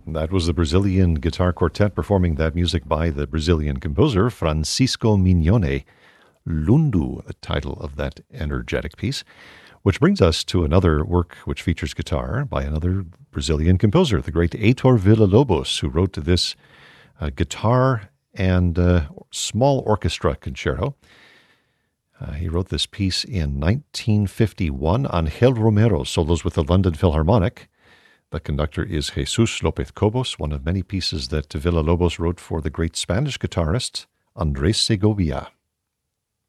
That was the Brazilian Guitar Quartet performing that music by the Brazilian composer Francisco Mignone. Lundu, the title of that energetic piece, which brings us to another work which features guitar by another Brazilian composer, the great Heitor Villa-Lobos, who wrote this guitar and small orchestra concerto. He wrote this piece in 1951. Angel Romero solos with the London Philharmonic. The conductor is Jesus López Cobos, one of many pieces that Villa-Lobos wrote for the great Spanish guitarist Andrés Segovia.